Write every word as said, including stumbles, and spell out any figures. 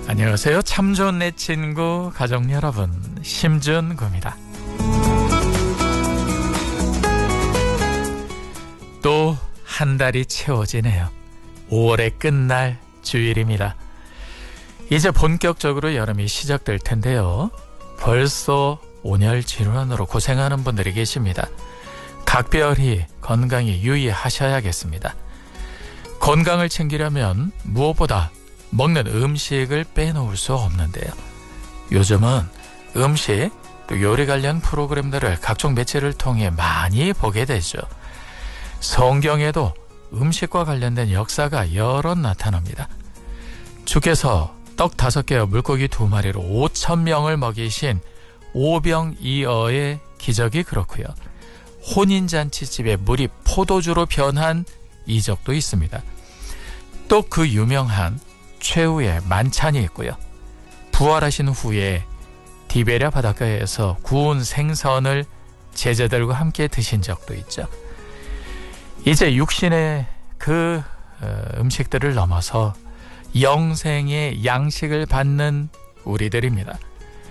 안녕하세요. 참 좋은 내 친구 가족 여러분, 심준구입니다. 또 한 달이 채워지네요. 오월의 끝날 주일입니다. 이제 본격적으로 여름이 시작될 텐데요. 벌써 온열질환으로 고생하는 분들이 계십니다. 각별히 건강에 유의하셔야겠습니다. 건강을 챙기려면 무엇보다 먹는 음식을 빼놓을 수 없는데요. 요즘은 음식, 또 요리 관련 프로그램들을 각종 매체를 통해 많이 보게 되죠. 성경에도 음식과 관련된 역사가 여러 나타납니다. 주께서 떡 다섯 개와 물고기 두 마리로 오천 명을 먹이신 오병이어의 기적이 그렇고요. 혼인잔치집에 물이 포도주로 변한 이적도 있습니다. 또 그 유명한 최후의 만찬이 있고요. 부활하신 후에 디베랴 바닷가에서 구운 생선을 제자들과 함께 드신 적도 있죠. 이제 육신의 그 음식들을 넘어서 영생의 양식을 받는 우리들입니다.